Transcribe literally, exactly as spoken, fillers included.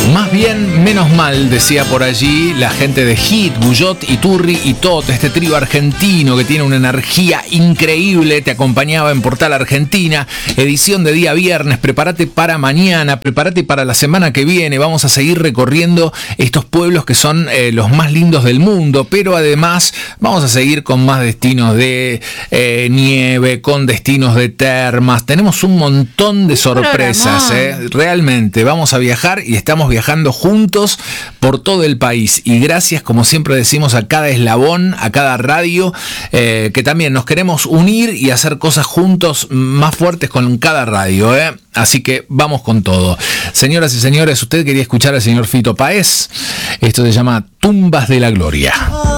Más bien, menos mal, decía por allí la gente de Hit, Guyot, Iturri y Tot, este trío argentino que tiene una energía increíble. Te acompañaba en Portal Argentina, edición de día viernes. Prepárate para mañana, prepárate para la semana que viene. Vamos a seguir recorriendo estos pueblos que son eh, los más lindos del mundo, pero además vamos a seguir con más destinos de eh, nieve, con destinos de termas. Tenemos un montón de sorpresas, eh. Realmente vamos a viajar y estamos viajando juntos por todo el país, y gracias, como siempre decimos, a cada eslabón, a cada radio, eh, que también nos queremos unir y hacer cosas juntos más fuertes con cada radio, eh. Así que vamos con todo. Señoras y señores, usted quería escuchar al señor Fito Páez. Esto se llama Tumbas de la Gloria.